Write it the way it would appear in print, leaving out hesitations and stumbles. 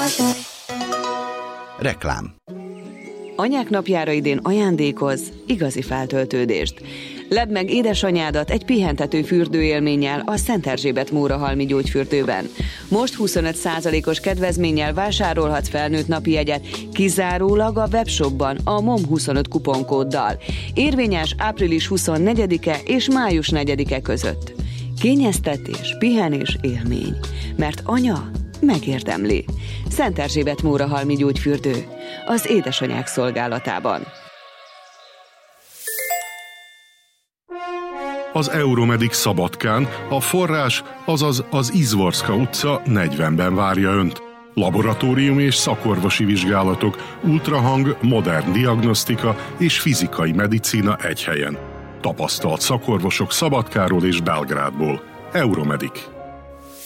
Reklám. Anyák napjára idén ajándékoz igazi feltöltődést. Ledd meg édesanyádat egy pihentető fürdőélménnyel a Szent Erzsébet Mórahalmi gyógyfürdőben. Most 25%-os kedvezménnyel vásárolhatsz felnőtt napi jegyet, kizárólag a webshopban a MOM25 kuponkóddal. Érvényes április 24-e és május 4-e között. Kényeztetés, pihenés, élmény. Mert anya megérdemli. Szent Erzsébet Mórahalmi gyógyfürdő. Az édesanyák szolgálatában. Az Euromedic Szabadkán a forrás, azaz az Izvorska utca 40-ben várja Önt. Laboratóriumi és szakorvosi vizsgálatok, ultrahang, modern diagnosztika és fizikai medicína egy helyen. Tapasztalt szakorvosok Szabadkáról és Belgrádból. Euromedic.